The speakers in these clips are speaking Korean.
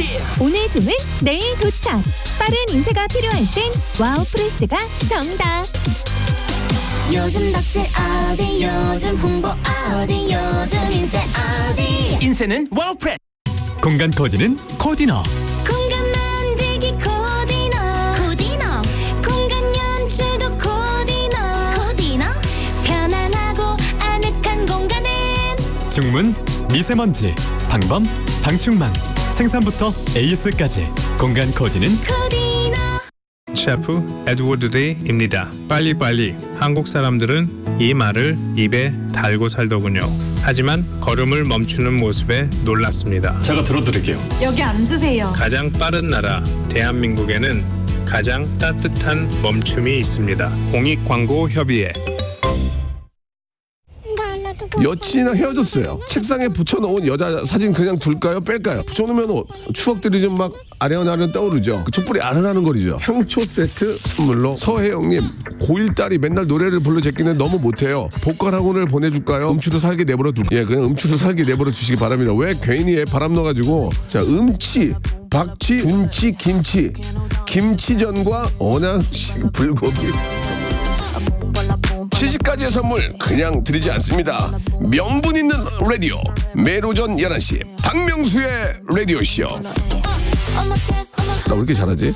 오늘 주문 내일 도착. 빠른 인쇄가 필요할 땐 와우 프레스가 정답. 요즘 덕질 어디 요즘 홍보 어디 요즘 인쇄 어디 인쇄는 와우프레스. 공간 코디는 코디너. 공간 만들기 코디너 공간 연출도 코디너 편안하고 아늑한 공간은 중문, 미세먼지, 방범, 방충망, 생산부터 AS까지 공간 코디는 코디너. 셰프 에드워드 데이입니다. 빨리빨리. 한국 사람들은 이 말을 입에 달고 살더군요. 하지만 걸음을 멈추는 모습에 놀랐습니다. 제가 들어드릴게요. 여기 앉으세요. 가장 빠른 나라 대한민국에는 가장 따뜻한 멈춤이 있습니다. 공익광고협의회. 여친이랑 헤어졌어요. 책상에 붙여놓은 여자 사진 그냥 둘까요? 뺄까요? 붙여놓으면 추억들이 좀 막 아련아련 떠오르죠. 그 촛불이 아른아른 거리죠. 향초 세트 선물로 서혜영님, 고1 딸이 맨날 노래를 불러 제끼는 너무 못해요. 보컬학원을 보내줄까요? 음추도 살게 내버려 그냥 음추도 살게 내버려 주시기 바랍니다. 왜 괜히 바람 넣어가지고. 자, 음치, 박치, 둔치, 김치, 김치전과 언양식 불고기. 시식까지의 선물 그냥 드리지 않습니다. 명분 있는 라디오 매일 오전 11시 박명수의 라디오쇼. 나 왜 이렇게 잘하지?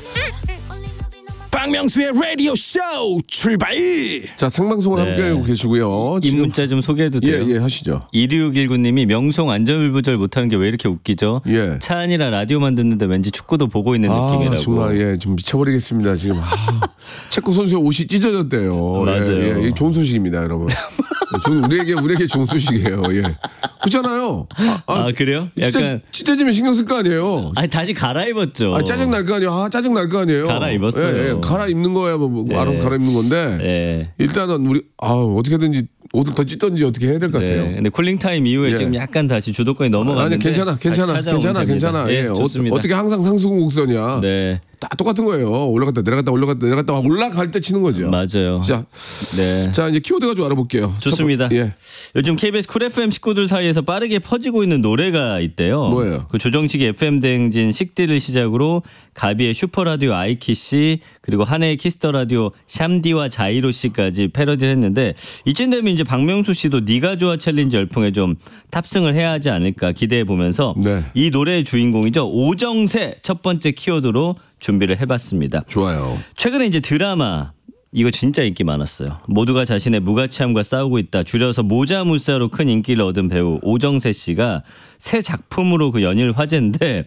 박명수의 라디오 쇼 출발. 자, 생방송을 함께하고 계시고요. 이 문자 좀 소개해도 돼요? 예, 하시죠. 2619님이 명송 안전불부절 못하는 게 왜 이렇게 웃기죠? 예. 차 안이라 라디오만 듣는데 왠지 축구도 보고 있는 느낌이라고. 정말 좀 미쳐버리겠습니다 지금. 체코 선수의 옷이 찢어졌대요. 맞아요. 예, 좋은 소식입니다, 여러분. 우리에게 좋은 소식이에요. 예. 그렇잖아요. 그래요? 약간 찢어지면 신경 쓸 거 아니에요. 아니 다시 갈아입었죠. 짜증 날 거 아니에요. 짜증 날 거 아니에요. 갈아입었어요. 갈아입는 거야 뭐 알아서 갈아입는 건데. 일단은 우리 어떻게든지 옷을 더 찢던지 어떻게 해야 될 것 같아요. 근데 쿨링 타임 이후에 지금 약간 다시 주도권이 넘어갔는데. 아니 괜찮아. 예, 좋습니다. 어떻게 항상 상승곡선이야. 네. 다 똑같은 거예요. 올라갔다 내려갔다 올라갈 때 치는 거죠. 맞아요. 자 이제 키워드 가지고 알아볼게요. 좋습니다. 예. 요즘 KBS 쿨 FM 식구들 사이에서 빠르게 퍼지고 있는 노래가 있대요. 뭐예요? 그 조정식의 FM 대행진 식디를 시작으로 가비의 슈퍼라디오 아이키씨 그리고 한해의 키스터라디오 샴디와 자이로 씨까지 패러디를 했는데 이쯤 되면 이제 박명수 씨도 네가 좋아 챌린지 열풍에 좀 탑승을 해야 하지 않을까 기대해 보면서 이 노래의 주인공이죠. 오정세 첫 번째 키워드로 준비를 해봤습니다. 좋아요. 최근에 이제 드라마 이거 진짜 인기 많았어요. 모두가 자신의 무가치함과 싸우고 있다. 줄여서 모자무사로 큰 인기를 얻은 배우 오정세 씨가 새 작품으로 그 연일 화제인데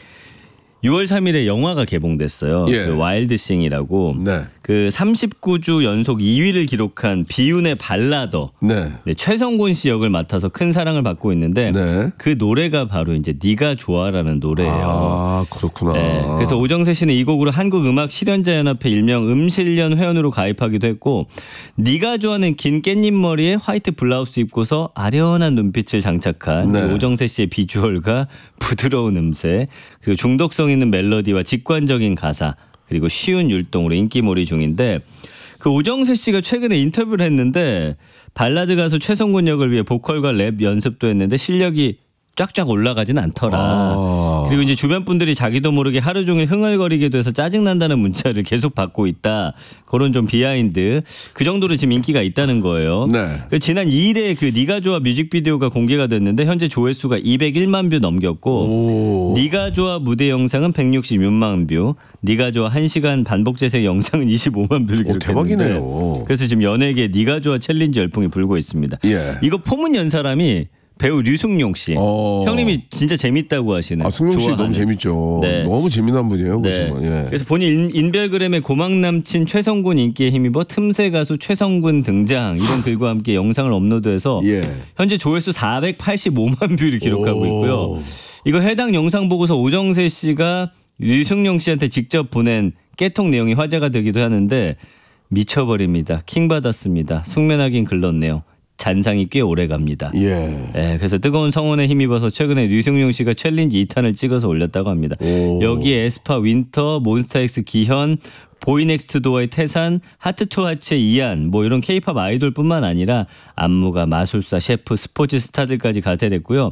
6월 3일에 영화가 개봉됐어요. 예. 그 와일드싱이라고 네. 그 39주 연속 2위를 기록한 비운의 발라더 네. 최성곤 씨 역을 맡아서 큰 사랑을 받고 있는데 그 노래가 바로 이제 네가 좋아라는 노래예요. 아 그렇구나. 네. 그래서 오정세 씨는 이 곡으로 한국음악실현자연합회 일명 음실련 회원으로 가입하기도 했고 네가 좋아하는 긴 깻잎 머리에 화이트 블라우스 입고서 아련한 눈빛을 장착한 오정세 씨의 비주얼과 부드러운 음색 그리고 중독성 있는 멜로디와 직관적인 가사 그리고 쉬운 율동으로 인기몰이 중인데 그 오정세 씨가 최근에 인터뷰를 했는데 발라드 가수 최성곤 역을 위해 보컬과 랩 연습도 했는데 실력이 쫙쫙 올라가진 않더라. 그리고 이제 주변 분들이 자기도 모르게 하루 종일 흥얼거리게 돼서 짜증난다는 문자를 계속 받고 있다. 그런 좀 비하인드. 그 정도로 지금 인기가 있다는 거예요. 네. 지난 2일에 그 네가 좋아 뮤직비디오가 공개가 됐는데 현재 조회수가 201만 뷰 넘겼고 네가 좋아 무대 영상은 166만 뷰. 네가 좋아 1시간 반복 재생 영상은 25만 뷰를 기록했는데 대박이네요. 그래서 지금 연예계 네가 좋아 챌린지 열풍이 불고 있습니다. 이거 포문 연 사람이 배우 류승용 씨. 형님이 진짜 재밌다고 하시는. 승용 씨 너무 재밌죠. 네. 너무 재미난 분이에요. 네. 예. 그래서 본인 인별그램에 고막 남친 최성곤 인기에 힘입어 틈새 가수 최성군 등장 이런 글과 함께 영상을 업로드해서 현재 조회수 485만 뷰를 기록하고 있고요. 이거 해당 영상 보고서 오정세 씨가 류승용 씨한테 직접 보낸 깨톡 내용이 화제가 되기도 하는데 미쳐버립니다. 킹 받았습니다. 숙면하긴 글렀네요. 잔상이 꽤 오래 갑니다. 네, 그래서 뜨거운 성원에 힘입어서 최근에 류승용 씨가 챌린지 2탄을 찍어서 올렸다고 합니다. 여기에 에스파 윈터, 몬스타엑스 기현, 보이넥스트 도어의 태산, 하트투하츠의 이안 뭐 이런 케이팝 아이돌뿐만 아니라 안무가, 마술사, 셰프, 스포츠 스타들까지 가세했고요.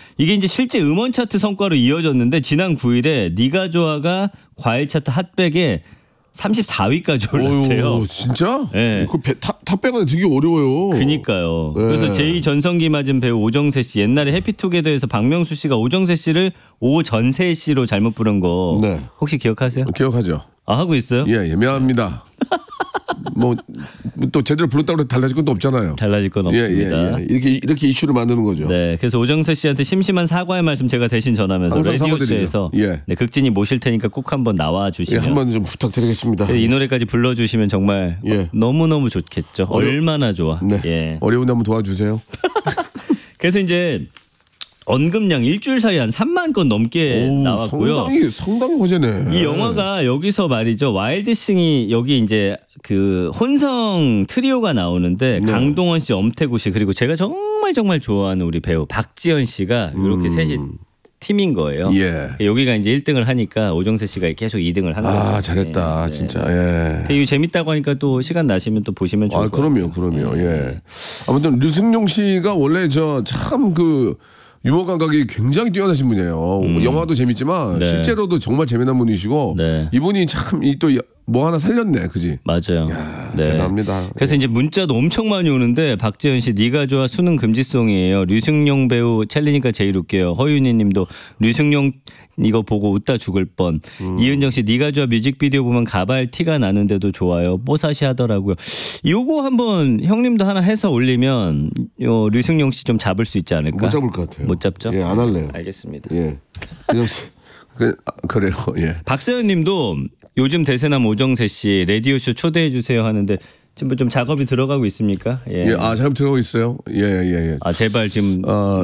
이게 이제 실제 음원 차트 성과로 이어졌는데 지난 9일에 네가 좋아가 과일 차트 핫백에 34위까지 올랐대요. 오, 진짜? 네. 그 탑백은 되게 어려워요. 그니까요. 네. 그래서 제2전성기 맞은 배우 오정세 씨 옛날에 해피투게더에서 박명수 씨가 오정세 씨를 오전세 씨로 잘못 부른 거 네. 혹시 기억하세요? 기억하죠? 아 하고 있어요? 예, 미안합니다. 뭐 또 제대로 불렀다고 해서 달라질 건 또 없잖아요. 달라질 건 없습니다. 예. 이렇게 이슈를 만드는 거죠. 네, 그래서 오정세 씨한테 심심한 사과의 말씀 제가 대신 전하면서 항상 라디오쇼에서 사과드리죠. 예. 네, 극진이 모실 테니까 꼭 한번 나와 예, 주시면 한번 좀 부탁드리겠습니다. 이 노래까지 불러주시면 정말 예. 너무너무 좋겠죠. 얼마나 좋아. 네. 예. 어려운데 한번 도와주세요. 그래서 이제 언급량 일주일 사이에 한 3만 건 넘게 오, 나왔고요. 상당히 화제네. 이 영화가 여기서 말이죠. 와일드싱이 여기 이제 그 혼성 트리오가 나오는데 네. 강동원 씨, 엄태구 씨 그리고 제가 정말 좋아하는 우리 배우 박지현 씨가 이렇게 셋이 팀인 거예요. 예. 여기가 이제 1등을 하니까 오정세 씨가 계속 2등을 한 거죠. 아, 잘했다. 네. 진짜. 예. 이거 재밌다고 하니까 또 시간 나시면 또 보시면 좋을 것 같아요. 그럼요. 예. 아무튼 류승룡 씨가 원래 저 참 그 유머 감각이 굉장히 뛰어나신 분이에요. 영화도 재밌지만 네. 실제로도 정말 재미난 분이시고 네. 이분이 참 이 또 뭐 하나 살렸네, 그지? 맞아요. 네. 대단합니다. 그래서 이제 문자도 엄청 많이 오는데 박재현 씨 네가 좋아 수능 금지송이에요. 류승룡 배우 챌리니까 제일 웃겨요. 허윤희 님도 류승룡 이거 보고 웃다 죽을 뻔. 이은정 씨 네가 좋아 뮤직비디오 보면 가발 티가 나는데도 좋아요. 뽀사시 하더라고요. 요거 한번 형님도 하나 해서 올리면 요 류승룡 씨 좀 잡을 수 있지 않을까? 못 잡을 것 같아요. 못 잡죠? 예, 안 할래요. 알겠습니다. 예. 그냥 그래요. 예. 박서연 님도 요즘 대세남 오정세 씨 라디오쇼 초대해 주세요 하는데 지금 좀 작업이 들어가고 있습니까? 예. 예, 잘 들어가고 있어요. 예. 아 제발 지금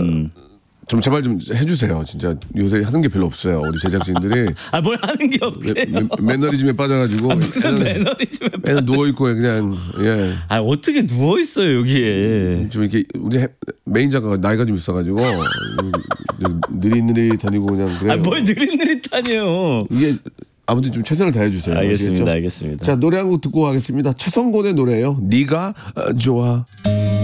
좀 제발 좀 해주세요. 진짜 요새 하는 게 별로 없어요. 우리 제작진들이 아 뭘 하는 게 없대요. 매너리즘에 빠져가지고 무슨 매너리즘에 맨날 누워 있고 그냥 예. 아 어떻게 누워 있어요 여기에? 좀 이렇게 우리 메인 작가가 나이가 좀 있어가지고 느릿느릿 다니고 그냥 그래요. 아뭘 느릿느릿하네요. 이게 아무튼 좀 최선을 다해주세요. 알겠습니다, 아시겠죠? 알겠습니다. 자 노래 한 곡 듣고 가겠습니다. 최성곤의 노래예요. 네가 좋아.